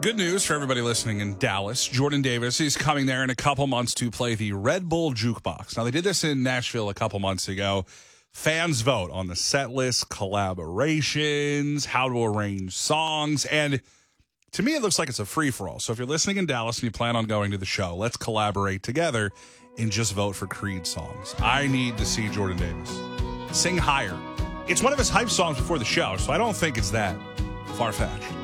Good news for everybody listening in Dallas. Jordan Davis is coming there in a couple months to play the Red Bull Jukebox. Now, they did this in Nashville a couple months ago. Fans vote on the set list, collaborations, how to arrange songs, and to me, it looks like it's a free-for-all. So if you're listening in Dallas and you plan on going to the show, let's collaborate together and just vote for Creed songs. I need to see Jordan Davis sing Higher. It's one of his hype songs before the show, so I don't think it's that far-fetched.